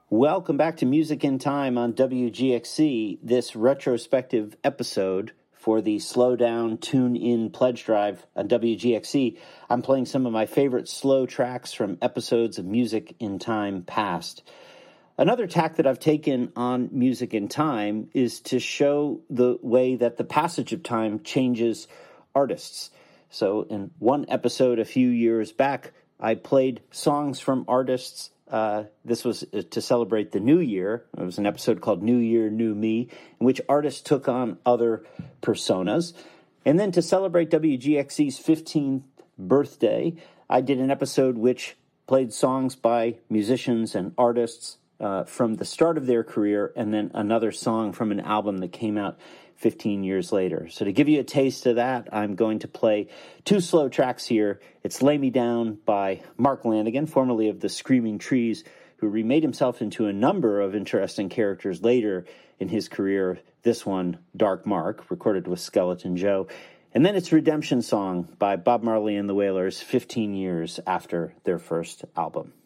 Welcome back to Music in Time on WGXC, this retrospective episode for the Slow Down, Tune In Pledge Drive on WGXC. I'm playing some of my favorite slow tracks from episodes of Music in Time past. Another tack that I've taken on Music in Time is to show the way that the passage of time changes artists. So in one episode a few years back, I played songs from artists. This was to celebrate the new year. It was an episode called New Year, New Me, in which artists took on other personas. And then to celebrate WGXC's 15th birthday, I did an episode which played songs by musicians and artists from the start of their career, and then another song from an album that came out 15 years later. So to give you a taste of that, I'm going to play two slow tracks here. It's Lay Me Down by Mark Lanegan, formerly of the Screaming Trees, who remade himself into a number of interesting characters later in his career. This one, Dark Mark, recorded with Skeleton Joe. And then it's Redemption Song by Bob Marley and the Wailers, 15 years after their first album.